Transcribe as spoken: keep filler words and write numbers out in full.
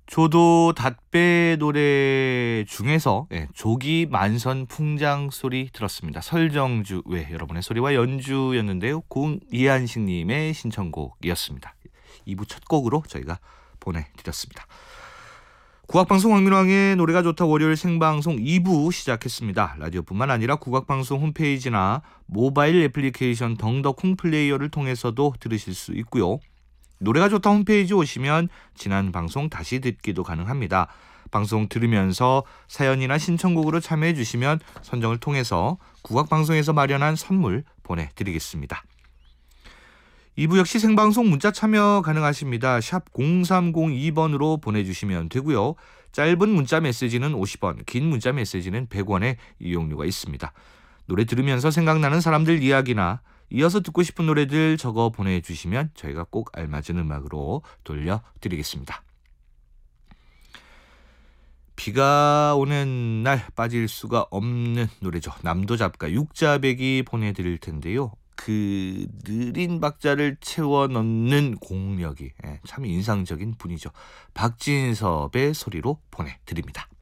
조도 닷배 노래 중에서 예, 조기 만선 풍장 소리 들었습니다. 설정주 외 여러분의 소리와 연주였는데요. 공이한식님의 신청곡이었습니다. 이 부 첫 곡으로 저희가 보내드렸습니다. 국악방송 황민왕의 노래가 좋다 월요일 생방송 이 부 시작했습니다. 라디오뿐만 아니라 국악방송 홈페이지나 모바일 애플리케이션 덩덕 콩플레이어를 통해서도 들으실 수 있고요. 노래가 좋다 홈페이지 오시면 지난 방송 다시 듣기도 가능합니다. 방송 들으면서 사연이나 신청곡으로 참여해 주시면 선정을 통해서 국악방송에서 마련한 선물 보내드리겠습니다. 이 부 역시 생방송 문자 참여 가능하십니다. 샵 공삼공이 번으로 보내주시면 되고요. 짧은 문자 메시지는 오십 원, 긴 문자 메시지는 백 원의 이용료가 있습니다. 노래 들으면서 생각나는 사람들 이야기나 이어서 듣고 싶은 노래들 적어 보내주시면 저희가 꼭 알맞은 음악으로 돌려드리겠습니다. 비가 오는 날 빠질 수가 없는 노래죠. 남도 잡가 육자배기 보내드릴 텐데요. 그 느린 박자를 채워 넣는 공력이 참 인상적인 분이죠. 박진섭의 소리로 보내드립니다.